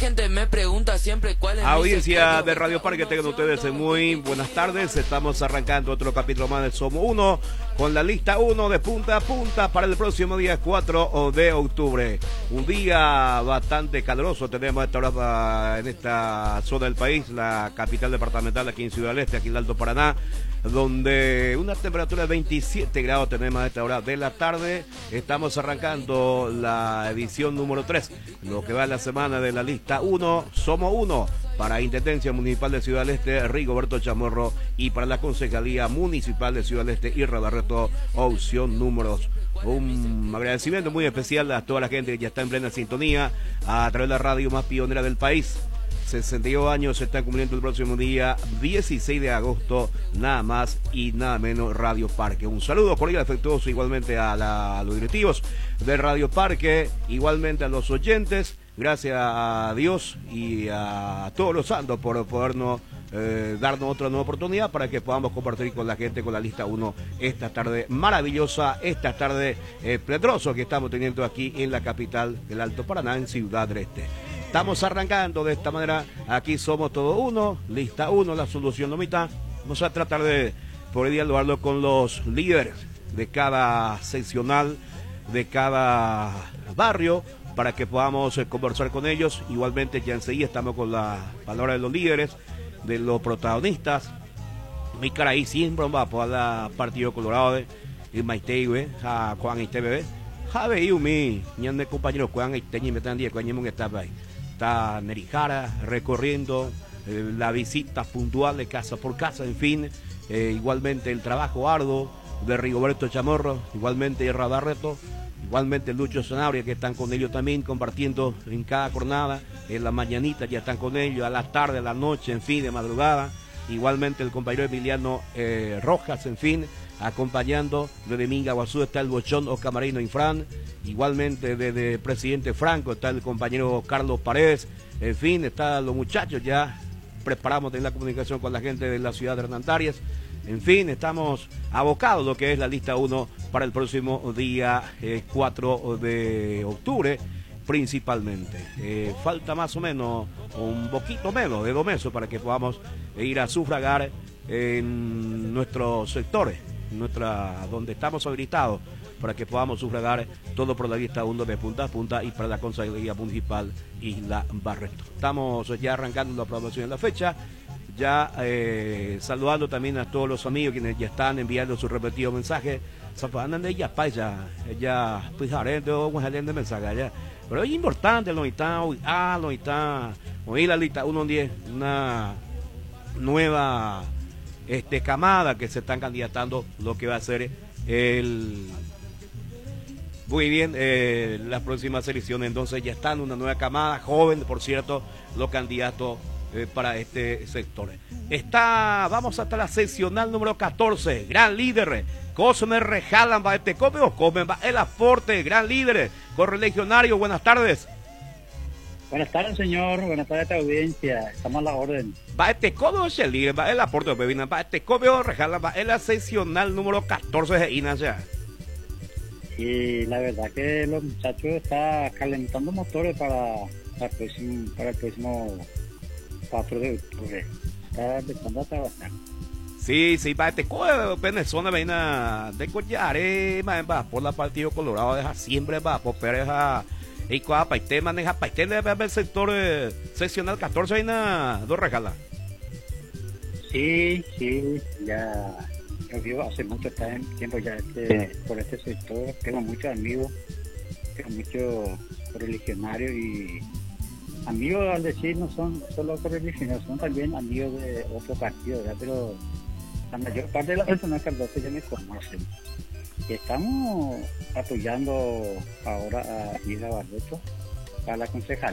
gente me pregunta siempre cuál es audiencia de Radio Parque, tengan ustedes muy buenas tardes. Estamos arrancando otro capítulo más de Somos Uno con la lista 1 de punta a punta para el próximo día 4 de octubre. Un día bastante caluroso tenemos esta hora en esta zona del país, la capital departamental aquí en Ciudad del Este, aquí en el Alto Paraná, donde una temperatura de 27 grados tenemos a esta hora de la tarde. Estamos arrancando la edición número 3, lo que va en la semana de la lista 1, Somos Uno, para Intendencia Municipal de Ciudad del Este, Rigoberto Chamorro, y para la Concejalía Municipal de Ciudad del Este y Rodarreto, opción números. Un agradecimiento muy especial a toda la gente que ya está en plena sintonía a través de la radio más pionera del país. 62 años se están cumpliendo el próximo día 16 de agosto, nada más y nada menos, Radio Parque. Un saludo cordial, afectuoso igualmente a los directivos de Radio Parque, igualmente a los oyentes. Gracias a Dios y a todos los santos por podernos darnos otra nueva oportunidad para que podamos compartir con la gente, con la lista 1, esta tarde maravillosa, esta tarde pledroso que estamos teniendo aquí en la capital del Alto Paraná, en Ciudad del Este. Estamos arrancando de esta manera, aquí somos todo uno, lista 1, la solución no mitad. Vamos a tratar de poder dialogarlo con los líderes de cada seccional, de cada barrio, para que podamos conversar con ellos. Igualmente ya enseguida estamos con la palabra de los líderes, de los protagonistas. Mi cara ahí siempre va a la Partido Colorado de Maite, a Juan Itebebe. Jabe y mi ñande compañero Juan Iteñi me están diciendo que está ahí. Está Nerijara recorriendo la visita puntual de casa por casa, en fin. Igualmente el trabajo arduo de Rigoberto Chamorro, igualmente Rodarreto, igualmente Lucho Sanabria, que están con ellos también compartiendo en cada jornada. En la mañanita ya están con ellos, a la tarde, a la noche, en fin, de madrugada. Igualmente el compañero Emiliano Rojas, en fin, acompañando. Desde Mingaguazú está el Bochón o Camarino Infran. Igualmente desde Presidente Franco está el compañero Carlos Paredes. En fin, están los muchachos, ya preparamos en la comunicación con la gente de la ciudad de Hernán Arias. En fin, estamos abocados a lo que es la lista 1 para el próximo día 4 de octubre, principalmente. Falta más o menos, un poquito menos de 2 meses para que podamos ir a sufragar en nuestros sectores, donde estamos habilitados, para que podamos sufragar todo por la lista 1 de punta a punta y para la Consejería Municipal Isla Barreto. Estamos ya arrancando la aprobación de la fecha. Ya saludando también a todos los amigos quienes ya están enviando sus repetidos mensajes. Andan de ella para ella pues de mensaje allá. Pero es importante lo está hoy la lista 1-10, una nueva camada que se están candidatando lo que va a ser las próximas elecciones. Entonces ya están una nueva camada, joven, por cierto, los candidatos para este sector. Vamos hasta la seccional número 14, gran líder, Cosme Rejalan, va este copio, o Cosme va el aporte, gran líder, correligionario, buenas tardes. Buenas tardes, señor, buenas tardes a la audiencia, estamos a la orden. Va este copio, es el líder, va el aporte, va este copio, Rejalan, va en la seccional número 14 de INASA. Y la verdad que los muchachos están calentando motores para el próximo 4 de octubre. Está empezando a trabajar. Sí, va este Venezuela venga de Collare, va por la Partido Colorado, deja siempre va por Pereja y cuá paiste maneja paiste de el sector seccional 14 venga dos regalas. Sí, ya yo vivo hace mucho tiempo ya por este sector, tengo muchos amigos, tengo muchos correligionarios y amigos, al decir, no son solo correligionarios, son también amigos de otro partido, ¿verdad? Pero la mayor parte de las personas que al ya me conocen. Y estamos apoyando ahora a Isla Barreto para la concejalía.